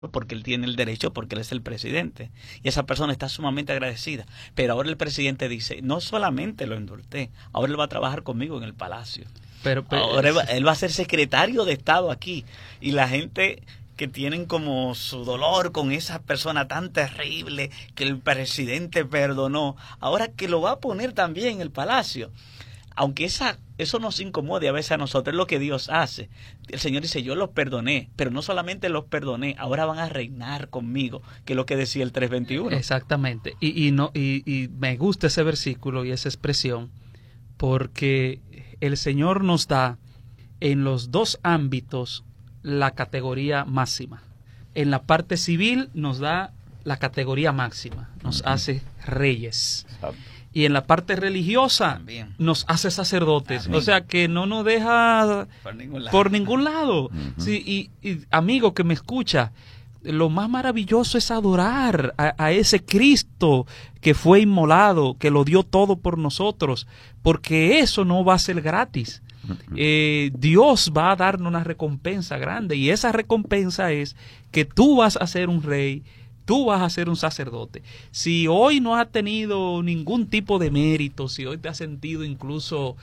porque él tiene el derecho, porque él es el presidente. Y esa persona está sumamente agradecida. Pero ahora el presidente dice, no solamente lo indulté, ahora él va a trabajar conmigo en el palacio. Pero ahora él va a ser secretario de Estado aquí. Y la gente que tienen como su dolor con esa persona tan terrible que el presidente perdonó, ahora que lo va a poner también en el palacio. Aunque eso nos incomode a veces a nosotros, es lo que Dios hace. El Señor dice, yo los perdoné, pero no solamente los perdoné, ahora van a reinar conmigo, que es lo que decía el 3:21. Exactamente. Y me gusta ese versículo y esa expresión, porque el Señor nos da en los dos ámbitos la categoría máxima. En la parte civil nos da la categoría máxima, nos hace reyes. Y en la parte religiosa también nos hace sacerdotes. Amén. O sea que no nos deja por ningún lado. Sí, y amigo que me escucha, lo más maravilloso es adorar a ese Cristo que fue inmolado, que lo dio todo por nosotros, porque eso no va a ser gratis. Dios va a darnos una recompensa grande, y esa recompensa es que tú vas a ser un rey, tú vas a ser un sacerdote. Si hoy no has tenido ningún tipo de mérito, si hoy te has sentido incluso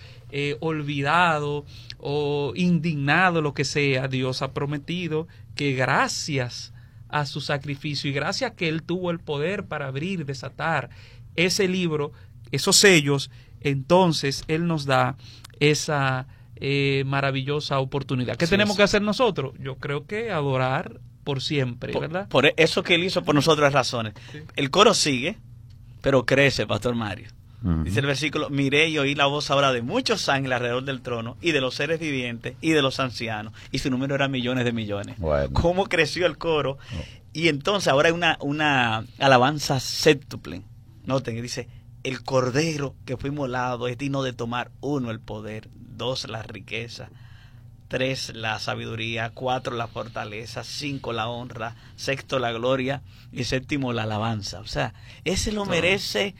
olvidado o indignado, lo que sea, Dios ha prometido que gracias a su sacrificio y gracias a que Él tuvo el poder para abrir, desatar ese libro, esos sellos, entonces Él nos da esa maravillosa oportunidad. ¿Qué tenemos que hacer nosotros? Yo creo que adorar por siempre, ¿verdad? Por eso que Él hizo por nosotras razones. Sí. El coro sigue, pero crece, Pastor Mario. Dice el versículo, miré y oí la voz ahora de muchos ángeles alrededor del trono, y de los seres vivientes, y de los ancianos, y su número era millones de millones. Bueno. ¿Cómo creció el coro? Y entonces ahora hay una alabanza séptuple. Noten, dice, el cordero que fue inmolado es digno de tomar, 1, el poder, 2, la riqueza, 3, la sabiduría, 4, la fortaleza, 5, la honra, 6, la gloria, y 7, la alabanza. O sea, ese lo merece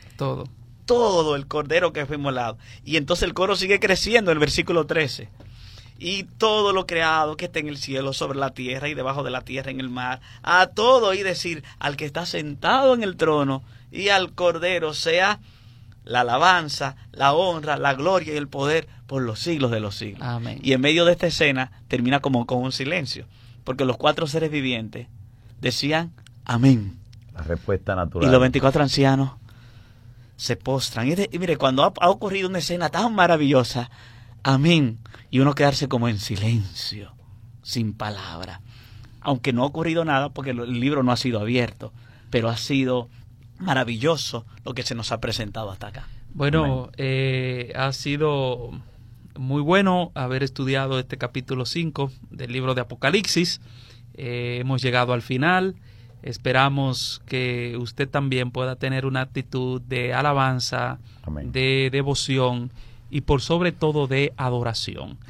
todo el cordero que fue inmolado. Y entonces el coro sigue creciendo en el versículo 13. Y todo lo creado que esté en el cielo, sobre la tierra y debajo de la tierra, en el mar, a todo y decir, al que está sentado en el trono y al cordero, sea la alabanza, la honra, la gloria y el poder por los siglos de los siglos. Amén. Y en medio de esta escena termina como con un silencio, porque los 4 seres vivientes decían amén. La respuesta natural. Y los 24 ancianos se postran. Y mire, cuando ha ocurrido una escena tan maravillosa, amén, y uno quedarse como en silencio, sin palabra. Aunque no ha ocurrido nada porque el libro no ha sido abierto, pero ha sido maravilloso lo que se nos ha presentado hasta acá. Bueno, ha sido muy bueno haber estudiado este capítulo 5 del libro de Apocalipsis. Hemos llegado al final. Esperamos que usted también pueda tener una actitud de alabanza, amén, de devoción y por sobre todo de adoración.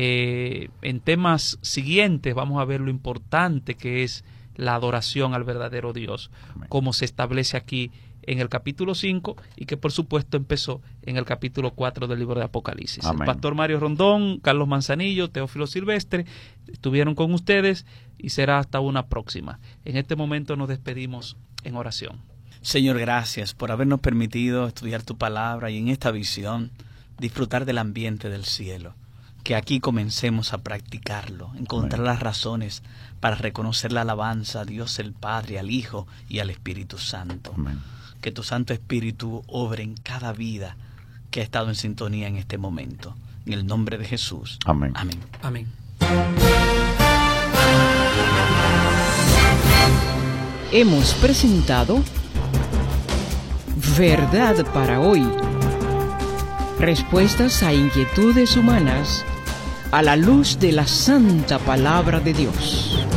En temas siguientes vamos a ver lo importante que es la adoración al verdadero Dios, amén, como se establece aquí en el capítulo 5 y que por supuesto empezó en el capítulo 4 del libro de Apocalipsis. Amén. El pastor Mario Rondón, Carlos Manzanillo, Teófilo Silvestre estuvieron con ustedes y será hasta una próxima. En este momento nos despedimos en oración. Señor, gracias por habernos permitido estudiar tu palabra y en esta visión disfrutar del ambiente del cielo. Que aquí comencemos a practicarlo, encontrar las razones para reconocer la alabanza a Dios el Padre, al Hijo y al Espíritu Santo. Amén. Que tu Santo Espíritu obre en cada vida que ha estado en sintonía en este momento. En el nombre de Jesús. Amén. Amén. Amén. Hemos presentado Verdad para hoy. Respuestas a inquietudes humanas a la luz de la santa palabra de Dios.